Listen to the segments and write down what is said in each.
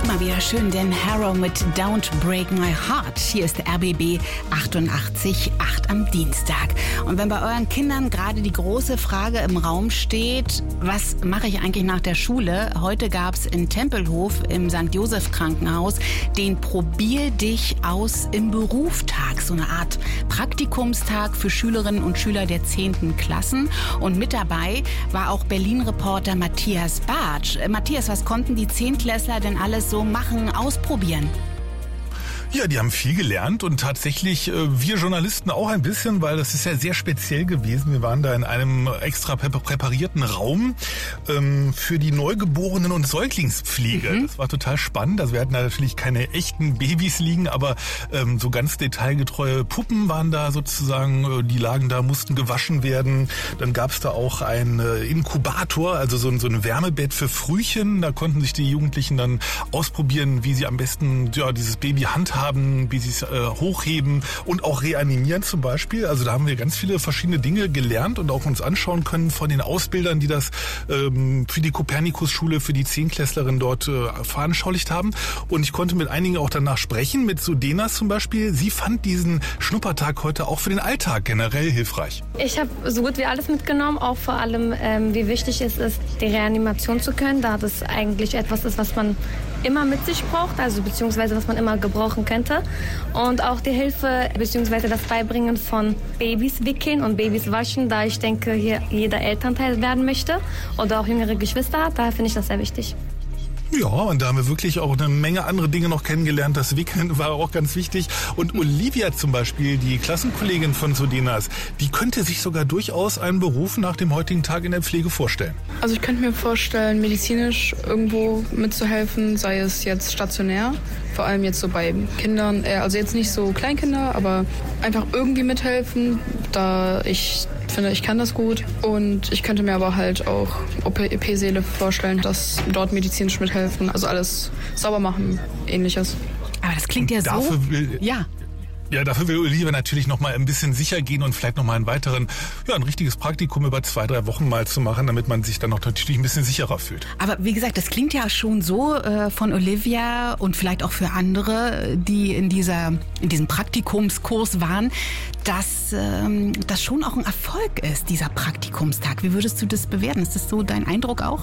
Immer wieder schön, den Harrow mit Don't Break My Heart. Hier ist der RBB 88.8 am Dienstag. Und wenn bei euren Kindern gerade die große Frage im Raum steht, was mache ich eigentlich nach der Schule? Heute gab es in Tempelhof im St. Joseph Krankenhaus den Probier dich aus im Beruf-Tag. So eine Art Praktikumstag für Schülerinnen und Schüler der 10. Klassen. Und mit dabei war auch Berlin-Reporter Matthias Bartsch. Matthias, was konnten die Zehntklässler denn alles so machen, ausprobieren? Ja, die haben viel gelernt und tatsächlich wir Journalisten auch ein bisschen, weil das ist ja sehr speziell gewesen. Wir waren da in einem extra präparierten Raum für die Neugeborenen- und Säuglingspflege. Das war total spannend. Also wir hatten da natürlich keine echten Babys liegen, aber so ganz detailgetreue Puppen waren da sozusagen, die lagen da, mussten gewaschen werden. Dann gab es da auch einen Inkubator, also so ein Wärmebett für Frühchen. Da konnten sich die Jugendlichen dann ausprobieren, wie sie am besten dieses Baby handhaben, wie sie es hochheben und auch reanimieren zum Beispiel. Also da haben wir ganz viele verschiedene Dinge gelernt und auch uns anschauen können von den Ausbildern, die das für die Kopernikus-Schule, für die Zehntklässlerin dort veranschaulicht haben. Und ich konnte mit einigen auch danach sprechen, mit Sudenas zum Beispiel. Sie fand diesen Schnuppertag heute auch für den Alltag generell hilfreich. Ich habe so gut wie alles mitgenommen, auch vor allem, wie wichtig es ist, die Reanimation zu können, da das eigentlich etwas ist, was man immer mit sich braucht, also beziehungsweise was man immer gebrauchen könnte. Und auch die Hilfe beziehungsweise das Beibringen von Babys wickeln und Babys waschen, da ich denke, hier jeder Elternteil werden möchte oder auch jüngere Geschwister hat, daher finde ich das sehr wichtig. Ja, und da haben wir wirklich auch eine Menge andere Dinge noch kennengelernt. Das Wickeln war auch ganz wichtig. Und Olivia zum Beispiel, die Klassenkollegin von Sudenas, die könnte sich sogar durchaus einen Beruf nach dem heutigen Tag in der Pflege vorstellen. Also ich könnte mir vorstellen, medizinisch irgendwo mitzuhelfen, sei es jetzt stationär, vor allem jetzt so bei Kindern, also jetzt nicht so Kleinkinder, aber einfach irgendwie mithelfen, da ich finde, ich kann das gut. Und ich könnte mir aber halt auch OP-Säle vorstellen, dass dort medizinisch mithelfen, also alles sauber machen, ähnliches. Aber das klingt ja so... Ja, dafür will Olivia natürlich noch mal ein bisschen sicher gehen und vielleicht noch mal ein richtiges Praktikum über 2-3 Wochen mal zu machen, damit man sich dann noch natürlich ein bisschen sicherer fühlt. Aber wie gesagt, das klingt ja schon so von Olivia und vielleicht auch für andere, die in diesem Praktikumskurs waren, dass das schon auch ein Erfolg ist, dieser Praktikumstag. Wie würdest du das bewerten? Ist das so dein Eindruck auch?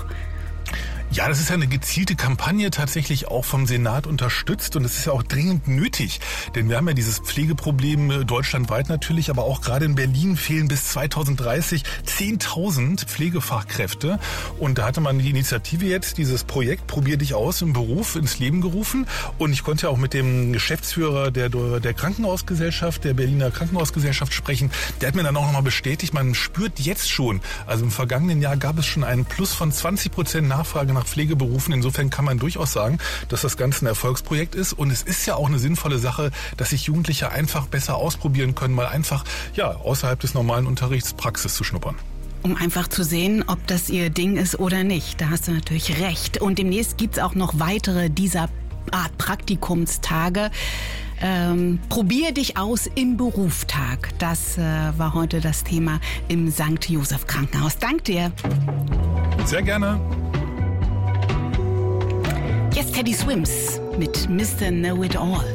Ja, das ist ja eine gezielte Kampagne, tatsächlich auch vom Senat unterstützt und es ist ja auch dringend nötig, denn wir haben ja dieses Pflegeproblem deutschlandweit natürlich, aber auch gerade in Berlin fehlen bis 2030 10.000 Pflegefachkräfte und da hatte man die Initiative jetzt, dieses Projekt Probier dich aus im Beruf ins Leben gerufen und ich konnte ja auch mit dem Geschäftsführer der Krankenhausgesellschaft, der Berliner Krankenhausgesellschaft sprechen, der hat mir dann auch nochmal bestätigt, man spürt jetzt schon, also im vergangenen Jahr gab es schon einen Plus von 20% Nachfrage nach Pflegeberufen. Insofern kann man durchaus sagen, dass das Ganze ein Erfolgsprojekt ist. Und es ist ja auch eine sinnvolle Sache, dass sich Jugendliche einfach besser ausprobieren können, mal einfach außerhalb des normalen Unterrichts Praxis zu schnuppern. Um einfach zu sehen, ob das ihr Ding ist oder nicht. Da hast du natürlich recht. Und demnächst gibt es auch noch weitere dieser Art Praktikumstage. Probier dich aus im Beruf-Tag. Das war heute das Thema im St. Joseph Krankenhaus. Dank dir. Sehr gerne. Jetzt Teddy Swims mit Mr. Know It All.